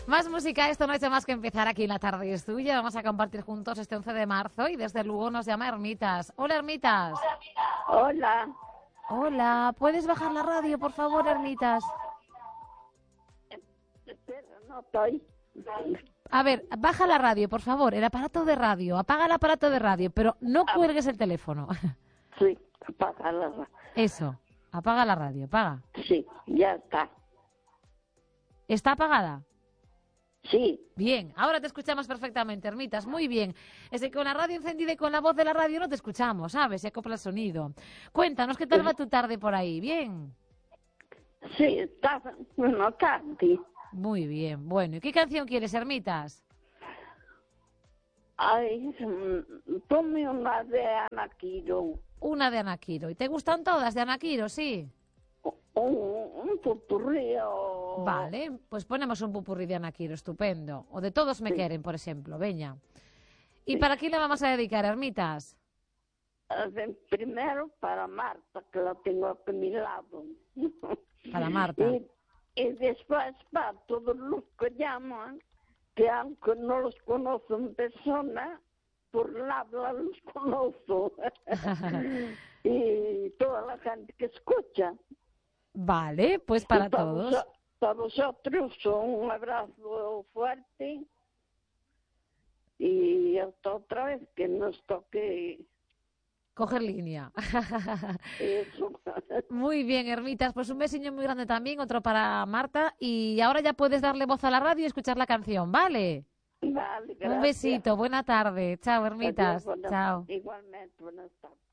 Más música, esto no ha hecho más que empezar aquí en La Tarde es Tuya. Vamos a compartir juntos este 11 de marzo y desde Lugo nos llama Hermitas. Hola, Hermitas. Hola. Hola, ¿puedes bajar la radio, por favor, Hermitas? Espera, no estoy. A ver, baja la radio, por favor, el aparato de radio. Apaga el aparato de radio, pero no cuelgues el teléfono. Sí, apágala. Eso, apaga la radio, apaga. Sí, ya está. ¿Está apagada? Sí. Bien, ahora te escuchamos perfectamente, Hermitas, muy bien. Es que con la radio encendida y con la voz de la radio no te escuchamos, ¿sabes? Se acopla el sonido. Cuéntanos, ¿qué tal va tu tarde por ahí? ¿Bien? Sí, está bueno, tarde. Muy bien, bueno. ¿Y qué canción quieres, Hermitas? Ay, ponme una de Ana Quiro. Una de Ana Quiro. ¿Y te gustan todas de Ana Quiro, sí? Un popurrí o... Vale, pues ponemos un pupurrí de Ana Quiro, estupendo. O de Todos me queren, por ejemplo, veña. ¿Y para quién le vamos a dedicar, Hermitas? Primero para Marta, que la tengo aquí a mi lado. Para Marta. Y después para todos los que llaman, que aunque no los conozco en persona, por la habla los conozco. Y toda la gente que escucha. Vale, pues para todos. Para vosotros un abrazo fuerte y hasta otra vez que nos toque coger línea. eso. Muy bien, Hermitas, pues un besiño muy grande también, otro para Marta, y ahora ya puedes darle voz a la radio y escuchar la canción, ¿vale? Vale, gracias. Un besito, buena tarde. Chao, Hermitas. Adiós, Chao. Igualmente, buenas tardes.